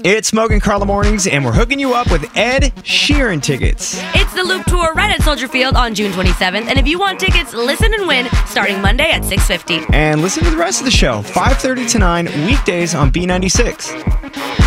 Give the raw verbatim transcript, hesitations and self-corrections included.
It's Smoke and Carla Mornings, and we're hooking you up with Ed Sheeran tickets. It's the Loop Tour right at Soldier Field on June twenty-seventh. And if you want tickets, listen and win starting Monday at six fifty. And listen to the rest of the show, five thirty to nine, weekdays on B ninety-six.